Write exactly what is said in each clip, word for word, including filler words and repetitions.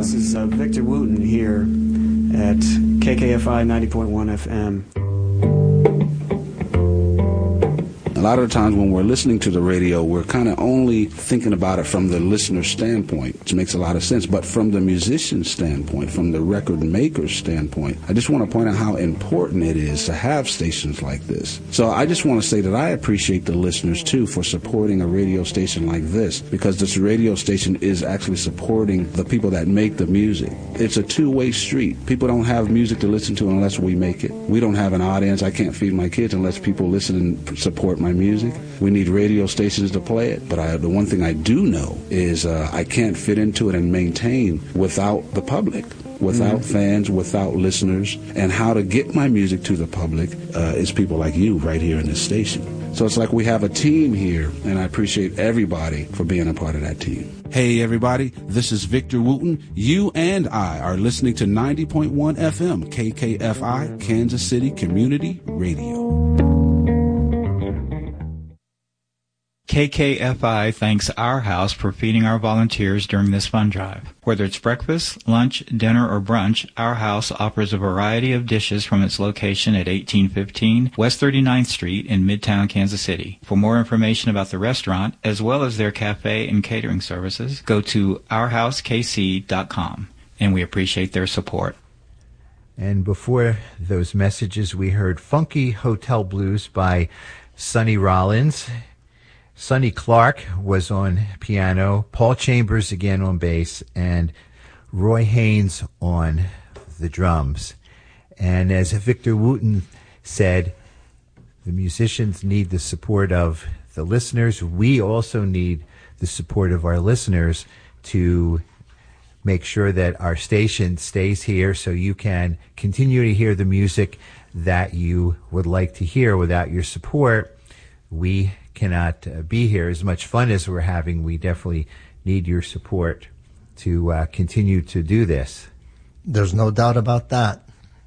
This is uh, Victor Wooten here at K K F I ninety point one F M. A lot of the times when we're listening to the radio, we're kind of only thinking about it from the listener's standpoint, which makes a lot of sense. But from the musician's standpoint, from the record maker's standpoint, I just want to point out how important it is to have stations like this. So I just want to say that I appreciate the listeners, too, for supporting a radio station like this, because this radio station is actually supporting the people that make the music. It's a two-way street. People don't have music to listen to unless we make it. We don't have an audience. I can't feed my kids unless people listen and support my music. We need radio stations to play it, but I, the one thing I do know is uh, I can't fit into it and maintain without the public, without mm-hmm. fans, without listeners. And how to get my music to the public uh, is people like you right here in this station. So it's like we have a team here, and I appreciate everybody for being a part of that team. Hey, everybody, this is Victor Wooten. You and I are listening to ninety point one F M, K K F I, Kansas City Community Radio. K K F I thanks Our House for feeding our volunteers during this fund drive. Whether it's breakfast, lunch, dinner, or brunch, Our House offers a variety of dishes from its location at eighteen fifteen West thirty-ninth Street in Midtown, Kansas City. For more information about the restaurant, as well as their cafe and catering services, go to our house k c dot com, and we appreciate their support. And before those messages, we heard Funky Hotel Blues by Sonny Rollins. Sonny Clark was on piano, Paul Chambers again on bass, and Roy Haynes on the drums. And as Victor Wooten said, the musicians need the support of the listeners. We also need the support of our listeners to make sure that our station stays here so you can continue to hear the music that you would like to hear. Without your support, we cannot uh, be here. As much fun as we're having, we definitely need your support to uh, continue to do this. There's no doubt about that.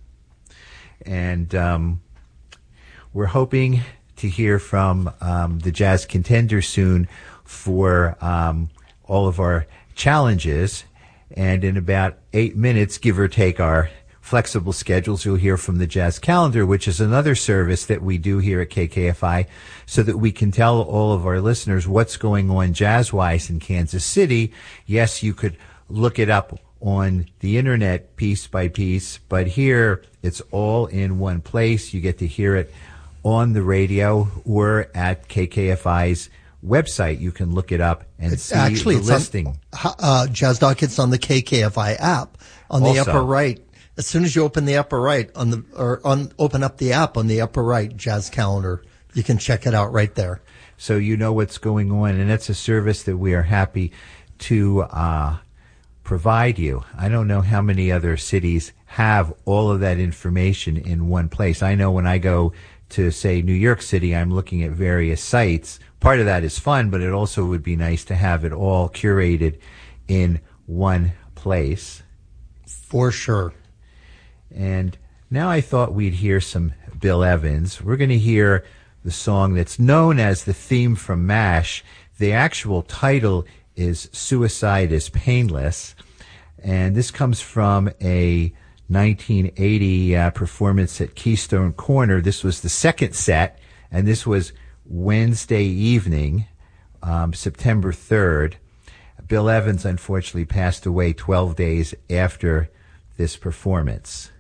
And um, we're hoping to hear from um, the Jazz Contenders soon for um, all of our challenges. And in about eight minutes, give or take our flexible schedules, you'll hear from the Jazz Calendar, which is another service that we do here at K K F I so that we can tell all of our listeners what's going on jazz-wise in Kansas City. Yes, you could look it up on the internet piece by piece, but here it's all in one place. You get to hear it on the radio or at K K F I's website. You can look it up and it's see actually, the it's listing. On, uh, Jazz Doc, it's on the K K F I app on the Also, upper right. As soon as you open the upper right on the, or on, open up the app on the upper right, Jazz Calendar, you can check it out right there. So you know what's going on, and that's a service that we are happy to uh, provide you. I don't know how many other cities have all of that information in one place. I know when I go to, say, New York City, I'm looking at various sites. Part of that is fun, but it also would be nice to have it all curated in one place. For sure. And now I thought we'd hear some Bill Evans. We're going to hear the song that's known as the theme from MASH. The actual title is Suicide is Painless. And this comes from a nineteen eighty uh, performance at Keystone Corner. This was the second set, and this was Wednesday evening, um, September third. Bill Evans unfortunately passed away twelve days after this performance.